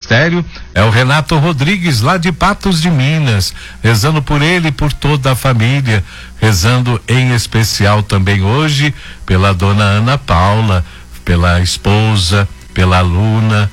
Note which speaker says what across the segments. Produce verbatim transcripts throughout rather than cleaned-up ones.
Speaker 1: mistério é o Renato Rodrigues, lá de Patos de Minas, rezando por ele e por toda a família, rezando em especial também hoje pela dona Ana Paula, pela esposa, pela Luna,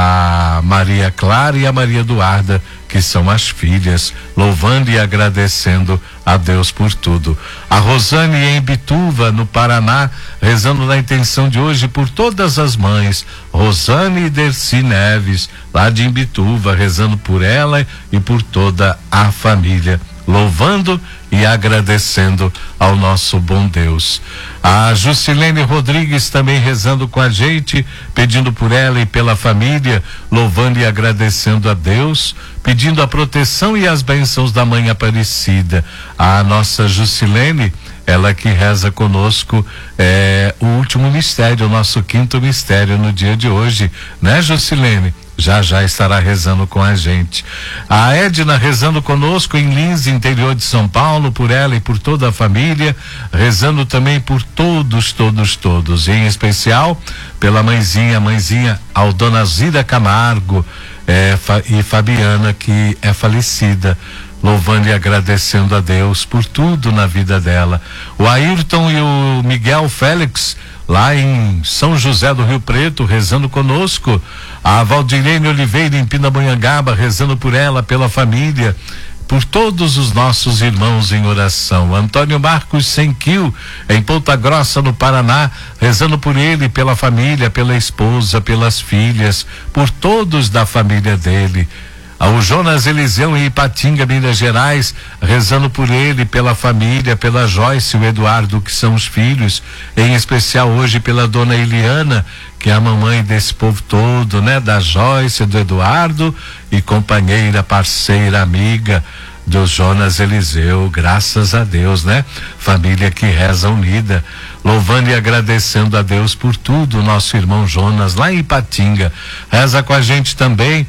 Speaker 1: a Maria Clara e a Maria Eduarda, que são as filhas, louvando e agradecendo a Deus por tudo. A Rosane em Bituva, no Paraná, rezando na intenção de hoje por todas as mães. Rosane e Dercy Neves, lá de Imbituva, rezando por ela e por toda a família, louvando e agradecendo ao nosso bom Deus. A Juscelene Rodrigues também rezando com a gente, pedindo por ela e pela família, louvando e agradecendo a Deus, pedindo a proteção e as bênçãos da Mãe Aparecida. A nossa Juscelene, ela que reza conosco é, o último mistério, o nosso quinto mistério no dia de hoje, né, Juscelene? Já já estará rezando com a gente. A Edna rezando conosco em Lins, interior de São Paulo, por ela e por toda a família, rezando também por todos, todos, todos, em especial pela mãezinha, mãezinha Aldona Zida Camargo é, fa, e Fabiana, que é falecida, louvando e agradecendo a Deus por tudo na vida dela. O Ayrton e o Miguel Félix, lá em São José do Rio Preto, rezando conosco. A Valdirene Oliveira em Pindamonhangaba, rezando por ela, pela família, por todos os nossos irmãos em oração. Antônio Marcos Senquil, em Ponta Grossa, no Paraná, rezando por ele, pela família, pela esposa, pelas filhas, por todos da família dele. O Jonas Eliseu em Ipatinga, Minas Gerais, rezando por ele, pela família, pela Joyce e o Eduardo, que são os filhos, em especial hoje pela dona Eliana, que é a mamãe desse povo todo, né? Da Joyce, do Eduardo e companheira, parceira, amiga do Jonas Eliseu, graças a Deus, né? Família que reza unida, louvando e agradecendo a Deus por tudo. Nosso irmão Jonas, lá em Ipatinga, reza com a gente também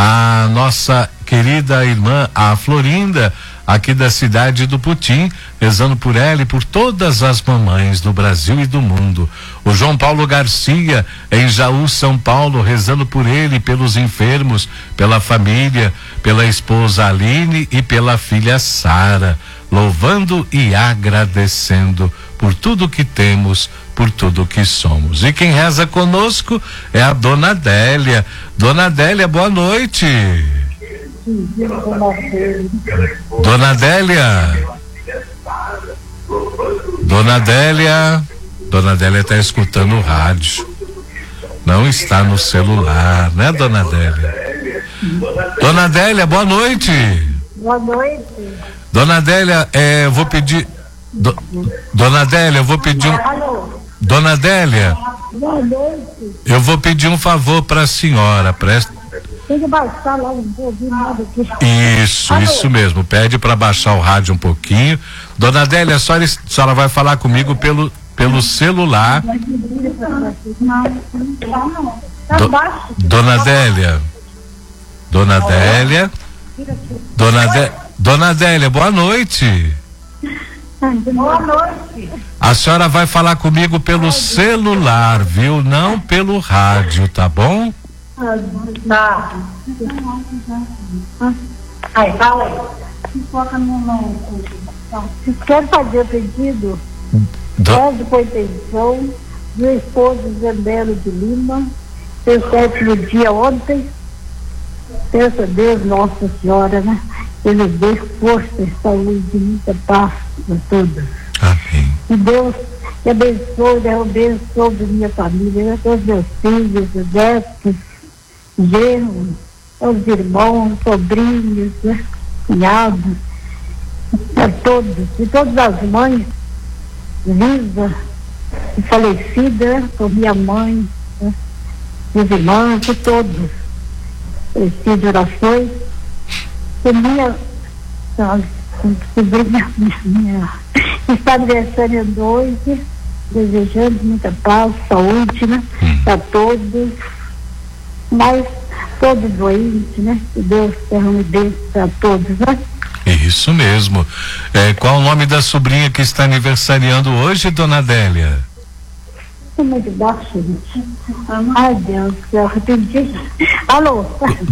Speaker 1: a nossa querida irmã, a Florinda, aqui da cidade do Putim, rezando por ela e por todas as mamães do Brasil e do mundo. O João Paulo Garcia, em Jaú, São Paulo, rezando por ele, pelos enfermos, pela família, pela esposa Aline e pela filha Sara, louvando e agradecendo por tudo que temos, por tudo que somos. E quem reza conosco é a dona Adélia. Dona Adélia, boa noite. Dona Adélia. Dona Adélia. Dona Adélia está escutando o rádio. Não está no celular, né, Dona Adélia? Dona Adélia, boa noite.
Speaker 2: Boa noite.
Speaker 1: Dona Adélia, é, eu vou pedir. Do, Dona Adélia, eu vou pedir um.
Speaker 2: Alô.
Speaker 1: Dona Adélia.
Speaker 2: Boa noite.
Speaker 1: Eu vou pedir um favor para a senhora, presta.
Speaker 2: Tem que baixar lá, não vou ouvir nada aqui.
Speaker 1: Isso,
Speaker 2: Alô.
Speaker 1: isso mesmo. Pede para baixar o rádio um pouquinho. Dona Adélia, a senhora, a senhora vai falar comigo pelo, pelo celular.
Speaker 2: Não, não. Tá
Speaker 1: Do,
Speaker 2: baixo.
Speaker 1: Dona Adélia. Dona Adélia. Dona Adélia. Dona Adélia, boa noite.
Speaker 2: Boa noite.
Speaker 1: A senhora vai falar comigo pelo celular, viu? Não pelo rádio, tá bom?
Speaker 2: Tá. Aí, fala aí. Foca no nome. Quer fazer pedido?
Speaker 1: Do...
Speaker 2: Pede por intenção do esposo Zé Belo de Lima, fez sétimo dia ontem. Peço a Deus, Nossa Senhora, né? Ele dê força e saúde e muita paz para todos.
Speaker 1: Amém.
Speaker 2: Que Deus te abençoe, né? Abençoe toda a minha família, né? Todos meus filhos, netos, genros, os irmãos, sobrinhos, né? Cunhados, a todos, e todas as mães vivas e falecidas, por minha mãe, né? Meus irmãos, por todos. Preciso de orações. E minha sobrinha, minha, minha, está aniversariando hoje, desejando muita paz, saúde, né? Para todos, mas todos doentes, né? Que Deus derrame bênção para todos, né?
Speaker 1: Isso mesmo. É, qual o nome da sobrinha que está aniversariando hoje, Dona Adélia?
Speaker 2: É muito baixo, gente. Ai, Deus, eu arrependi. Alô?